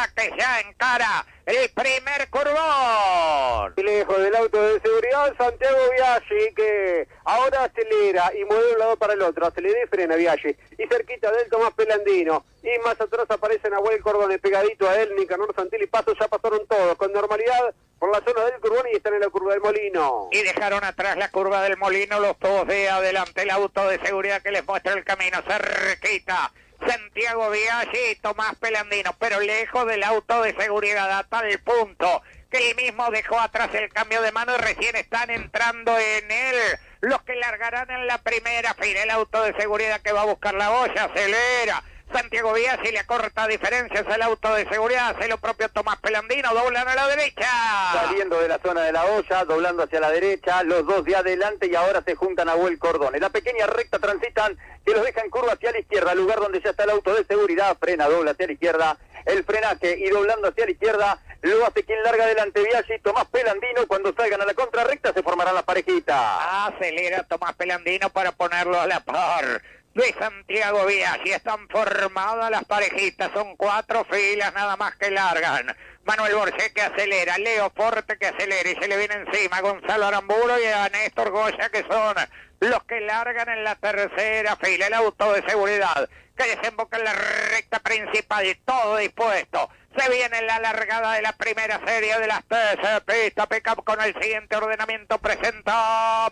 Seguridad que ya encara el primer curvón. Lejos del auto de seguridad, Santiago Biaggi, que ahora acelera y mueve de un lado para el otro, acelera y frena Biaggi. Y cerquita de él Tomás Pelandino. Y más atrás aparece Nahuel Cordone, pegadito a él, Nicanor Santilli Paso, ya pasaron todos con normalidad por la zona del curvón y están en la curva del Molino. Y dejaron atrás la curva del Molino los dos de adelante, el auto de seguridad que les muestra el camino, cerquita. Santiago Biaggi y Tomás Pelandino, pero lejos del auto de seguridad a tal punto que él mismo dejó atrás el cambio de mano y recién están entrando en él los que largarán en la primera fila. El auto de seguridad que va a buscar la olla, acelera. Santiago Biaggi le acorta diferencias al auto de seguridad, hace lo propio Tomás Pelandino, doblan a la derecha. Saliendo de la zona de la olla, doblando hacia la derecha, los dos de adelante y ahora se juntan a Nahuel Cordone. La pequeña recta transitan, que los deja en curva hacia la izquierda, lugar donde ya está el auto de seguridad, frena, dobla hacia la izquierda, el frenaje y doblando hacia la izquierda, lo hace quien larga adelante Biaggi, Tomás Pelandino, cuando salgan a la contrarrecta se formarán las parejitas. Acelera Tomás Pelandino para ponerlo a la par de Santiago Biaggi. Están formadas las parejitas, son 4 filas nada más que largan. Manuel Borges que acelera, Leo Forte que acelera y se le viene encima Gonzalo Aramburu y a Néstor Goya, que son los que largan en la tercera fila. El auto de seguridad que desemboca en la recta principal, todo dispuesto. Se viene la largada de la primera serie de las TC Pista Pickup con el siguiente ordenamiento. Presenta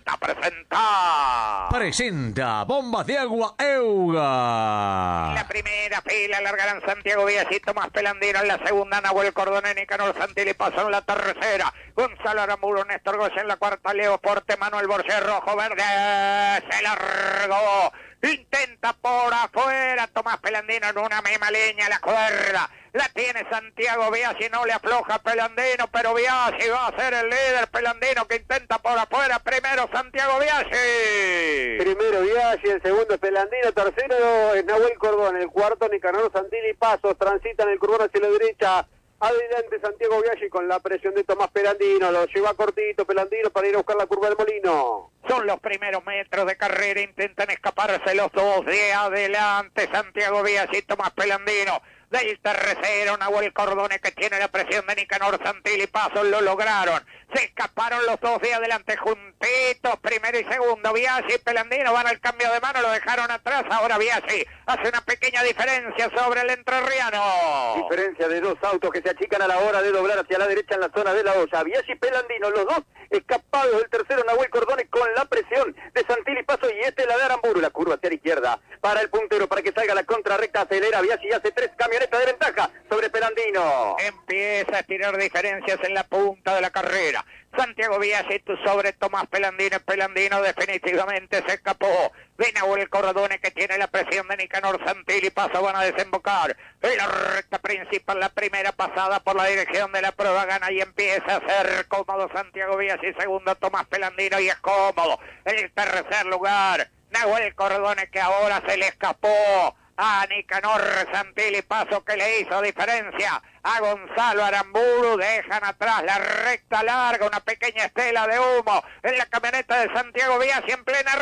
Bombas de Agua Euga. La primera fila largarán Santiago Biaggi, Tomás Pelandino en la segunda, Nahuel Cordone, Nicanor Santilli Paso en la tercera, Gonzalo Aramburu, Néstor Goya en la cuarta, Leo Forte, Manuel Borges, rojo, verde, se largó. Intenta por afuera Tomás Pelandino en una misma línea, la cuerda la tiene Santiago Biaggi, no le afloja Pelandino, pero Biaggi va a ser el líder. Pelandino que intenta por afuera, primero Santiago Biaggi. Primero Biaggi, el segundo es Pelandino, tercero es Nahuel Cordone, el cuarto Nicanor Santilli Pasos, transitan el curvón hacia la derecha. Adelante Santiago Biaggi con la presión de Tomás Pelandino, lo lleva cortito Pelandino para ir a buscar la curva del Molino. Son los primeros metros de carrera, intentan escaparse los dos de adelante, Santiago Biaggi y Tomás Pelandino. Del tercero, Nahuel Cordone que tiene la presión de Nicanor Santilli Paso, lo lograron. Se escaparon los dos de adelante juntitos, primero y segundo. Biaggi y Pelandino van al cambio de mano, lo dejaron atrás. Ahora Biaggi hace una pequeña diferencia sobre el entrerriano. Diferencia de dos autos que se achican a la hora de doblar hacia la derecha en la zona de la olla. Biaggi y Pelandino, los dos escapados del tercero, Nahuel Cordone con la presión de Santilli Paso y la de Aramburu. La curva hacia la izquierda para el puntero, para que salga la contrarrecta, acelera Biaggi y hace 3 camionetas de ventaja sobre Pelandino. Empieza a estirar diferencias en la punta de la carrera. Santiago Biaggi sobre Tomás Pelandino. Pelandino definitivamente se escapó de Nahuel Cordone que tiene la presión de Nicanor Santilli Paso. Van a desembocar en la recta principal. La primera pasada por la dirección de la prueba gana y empieza a ser cómodo Santiago Biaggi. Segundo Tomás Pelandino y es cómodo. En el tercer lugar Nahuel Cordone que ahora se le escapó a Nicanor Santilli Paso, que le hizo diferencia a Gonzalo Aramburu. Dejan atrás la recta larga, una pequeña estela de humo en la camioneta de Santiago Biaggi en plena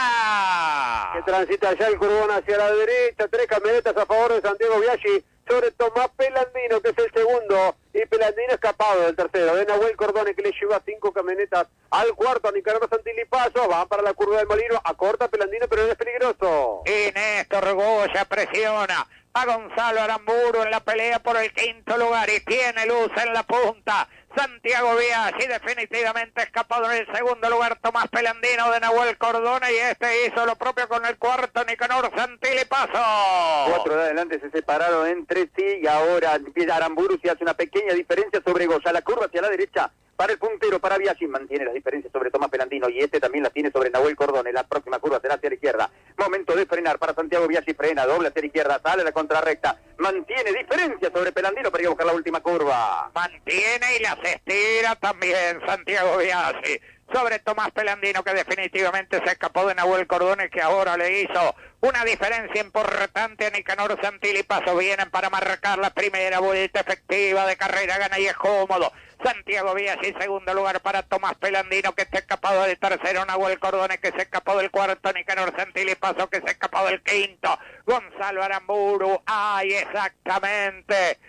recta. Que transita ya el curvón hacia la derecha, 3 camionetas a favor de Santiago Biaggi sobre Tomás Pelandino, que es el segundo, y Pelandino escapado del tercero, de Nahuel Cordone que le lleva 5 camionetas al cuarto, a Nicanor Santilli Paso, van para la curva del Molino, acorta Pelandino pero no es peligroso. Y Néstor Goya presiona a Gonzalo Aramburu en la pelea por el quinto lugar y tiene luz en la punta. Santiago Biaggi definitivamente escapado en el segundo lugar, Tomás Pelandino de Nahuel Cordone, y hizo lo propio con el cuarto, Nicanor Santilli Paso. 4 de adelante se separaron entre sí y ahora Aramburu se hace una pequeña diferencia sobre Goya, la curva hacia la derecha para el puntero, para Biaggi, mantiene las diferencias sobre Tomás Pelandino y también las tiene sobre Nahuel Cordone. La próxima curva será hacia la izquierda, momento de frenar para Santiago Biaggi, frena, doble hacia la izquierda, sale la contrarrecta, mantiene diferencia sobre Pelandino para ir a buscar la última curva. Mantiene y las estira también Santiago Biaggi sobre Tomás Pelandino, que definitivamente se escapó de Nahuel Cordone, que ahora le hizo una diferencia importante a Nicanor Santilli Paso. Vienen para marcar la primera vuelta efectiva de carrera, gana y es cómodo Santiago Biaggi, segundo lugar para Tomás Pelandino, que está escapado del tercero, Nahuel Cordone, que se escapó del cuarto, Nicanor Santilli Paso, que se escapó del quinto, Gonzalo Aramburu, ¡ay, exactamente!